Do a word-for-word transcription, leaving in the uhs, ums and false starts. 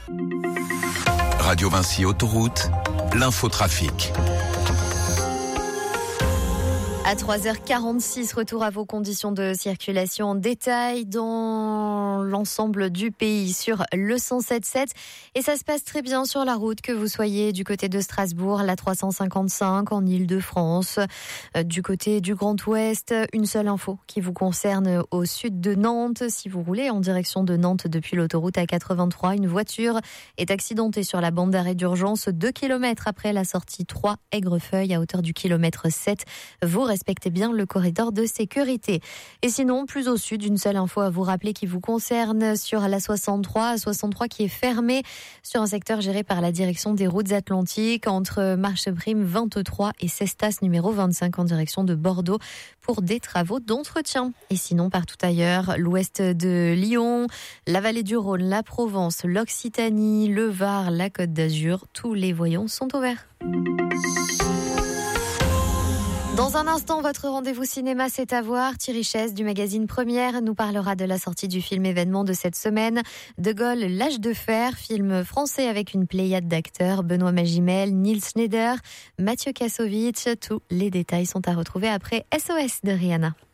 Radio Vinci Autoroute, l'infotrafic. À trois heures quarante-six, retour à vos conditions de circulation en détail dans l'ensemble du pays sur le cent sept sept. Et ça se passe très bien sur la route, que vous soyez du côté de Strasbourg, la trois cent cinquante-cinq en Île-de-France, euh, du côté du Grand Ouest. Une seule info qui vous concerne au sud de Nantes. Si vous roulez en direction de Nantes depuis l'autoroute A quatre-vingt-trois, une voiture est accidentée sur la bande d'arrêt d'urgence deux kilomètres après la sortie trois Aigrefeuille à hauteur du kilomètre sept. Vous respectez bien le corridor de sécurité. Et sinon, plus au sud, une seule info à vous rappeler qui vous concerne sur la soixante-trois, soixante-trois qui est fermée sur un secteur géré par la direction des routes atlantiques entre Marche Prime vingt-trois et Cestas numéro vingt-cinq en direction de Bordeaux pour des travaux d'entretien. Et sinon, partout ailleurs, l'ouest de Lyon, la vallée du Rhône, la Provence, l'Occitanie, le Var, la Côte d'Azur, tous les voyants sont ouverts. Dans un instant, votre rendez-vous cinéma, c'est à voir. Thierry Chess du magazine Première nous parlera de la sortie du film événement de cette semaine. De Gaulle, l'âge de fer, film français avec une pléiade d'acteurs. Benoît Magimel, Nils Schneider, Mathieu Kassovitz. Tous les détails sont à retrouver après S O S de Rihanna.